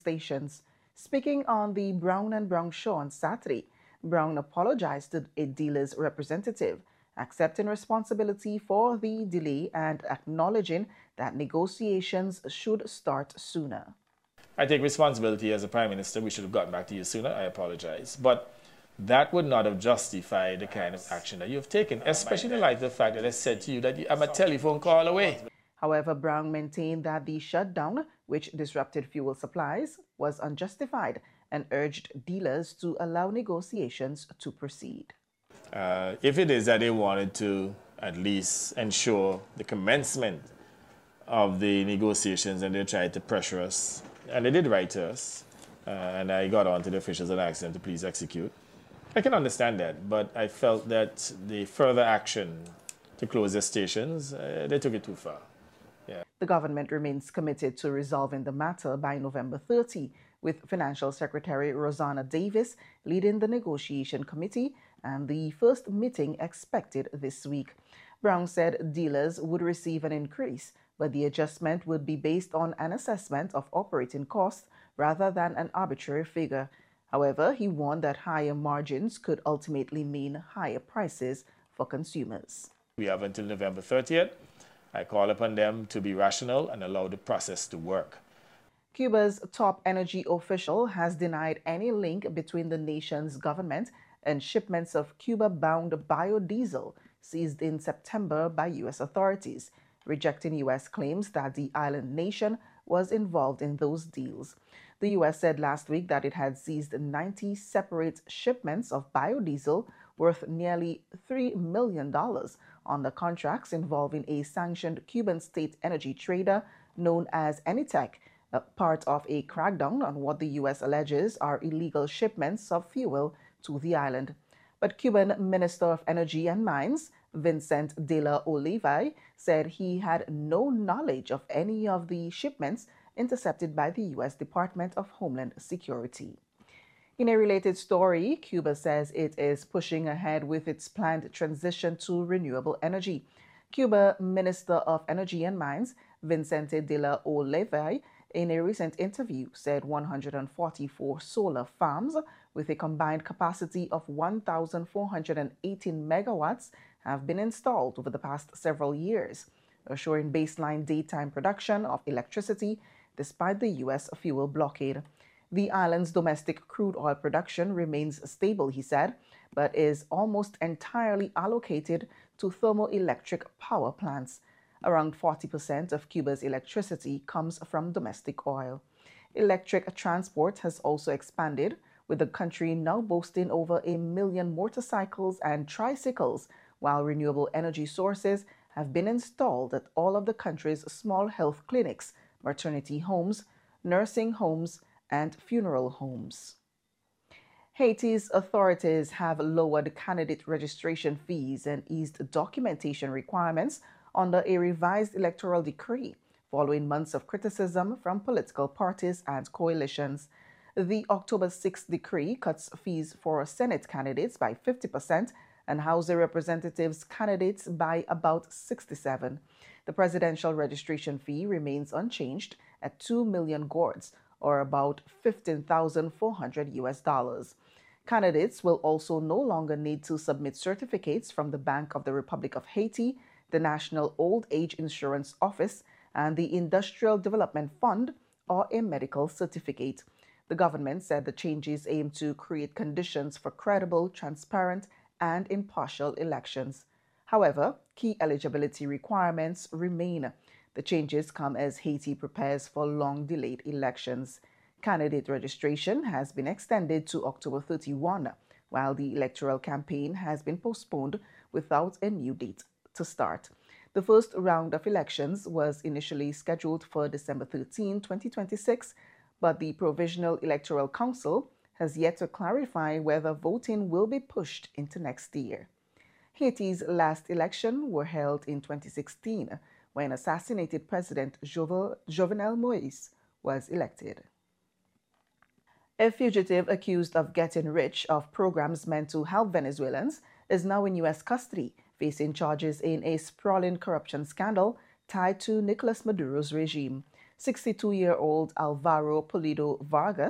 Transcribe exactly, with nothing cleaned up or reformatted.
stations. Speaking on the Brown and Brown show on Saturday, Brown apologized to a dealer's representative, accepting responsibility for the delay and acknowledging that negotiations should start sooner. I take responsibility as a Prime Minister. We should have gotten back to you sooner. I apologize. But that would not have justified the kind of action that you've taken, especially in light of the fact that I said to you that I'm a telephone call away. However, Brown maintained that the shutdown, which disrupted fuel supplies, was unjustified and urged dealers to allow negotiations to proceed. Uh, if it is that they wanted to at least ensure the commencement of the negotiations and they tried to pressure us, and they did write to us, uh, and I got on to the officials and asked them to please execute. I can understand that, but I felt that the further action to close the stations, uh, they took it too far. Yeah. The government remains committed to resolving the matter by November thirtieth, with Financial Secretary Rosanna Davis leading the negotiation committee and the first meeting expected this week. Brown said dealers would receive an increase, but the adjustment would be based on an assessment of operating costs rather than an arbitrary figure. However, he warned that higher margins could ultimately mean higher prices for consumers. We have until November thirtieth. I call upon them to be rational and allow the process to work. Cuba's top energy official has denied any link between the nation's government and shipments of Cuba-bound biodiesel seized in September by U S authorities, rejecting U S claims that the island nation was involved in those deals. The U S said last week that it had seized ninety separate shipments of biodiesel worth nearly three million dollars on the contracts involving a sanctioned Cuban state energy trader known as Enitec, a part of a crackdown on what the U S alleges are illegal shipments of fuel to the island. But Cuban Minister of Energy and Mines, Vicente de la Oliva, said he had no knowledge of any of the shipments intercepted by the U S Department of Homeland Security. In a related story, Cuba says it is pushing ahead with its planned transition to renewable energy. Cuba Minister of Energy and Mines, Vicente de la Oliva, in a recent interview said one hundred forty-four solar farms with a combined capacity of one thousand four hundred eighteen megawatts have been installed over the past several years, assuring baseline daytime production of electricity despite the U S fuel blockade. The island's domestic crude oil production remains stable, he said, but is almost entirely allocated to thermoelectric power plants. Around forty percent of Cuba's electricity comes from domestic oil. Electric transport has also expanded, with the country now boasting over a million motorcycles and tricycles, while renewable energy sources have been installed at all of the country's small health clinics, maternity homes, nursing homes, and funeral homes. Haiti's authorities have lowered candidate registration fees and eased documentation requirements under a revised electoral decree, following months of criticism from political parties and coalitions. The October sixth decree cuts fees for Senate candidates by fifty percent and House of Representatives candidates by about sixty-seven percent. The presidential registration fee remains unchanged at two million gourds, or about fifteen thousand four hundred U S dollars. Candidates will also no longer need to submit certificates from the Bank of the Republic of Haiti, the National Old Age Insurance Office, and the Industrial Development Fund, or a medical certificate. The government said the changes aim to create conditions for credible, transparent, and impartial elections. However, key eligibility requirements remain. The changes come as Haiti prepares for long-delayed elections. Candidate registration has been extended to October thirty-first, while the electoral campaign has been postponed without a new date to start. The first round of elections was initially scheduled for December thirteenth, twenty twenty-six, but the Provisional Electoral Council has yet to clarify whether voting will be pushed into next year. Haiti's last election were held in twenty sixteen, when assassinated President Jovenel Moïse was elected. A fugitive accused of getting rich off programs meant to help Venezuelans is now in U S custody, facing charges in a sprawling corruption scandal tied to Nicolas Maduro's regime. sixty-two-year-old Alvaro Pulido Vargas